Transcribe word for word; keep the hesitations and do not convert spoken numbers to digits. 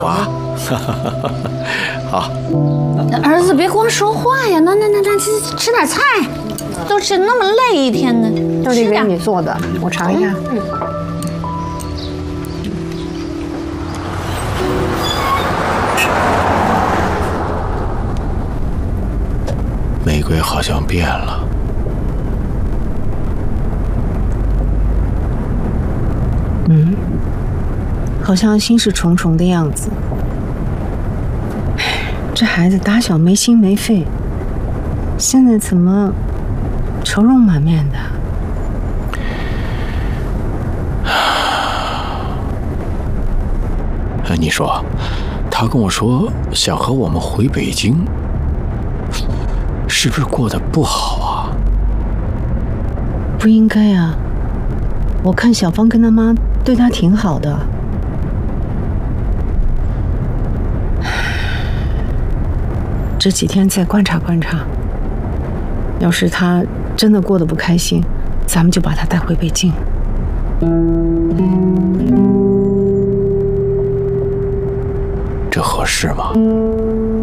啊，好。 儿子别光说话呀，那那那那吃吃点菜，都吃那么累一天呢。 就这边你做的，我尝一下。嗯。 玫瑰好像变了。 嗯，好像心事重重的样子。这孩子打小没心没肺，现在怎么愁容满面的？ 你说，他跟我说想和我们回北京，是不是过得不好啊？ 不应该啊！我看小芳跟他妈对他挺好的。这几天再观察观察，要是他真的过得不开心，咱们就把他带回北京。 这合适吗？